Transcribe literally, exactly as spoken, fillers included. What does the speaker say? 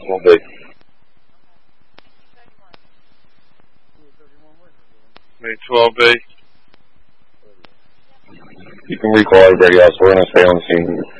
Will be. May twelve B. You can recall everybody else. We're going to stay on the scene.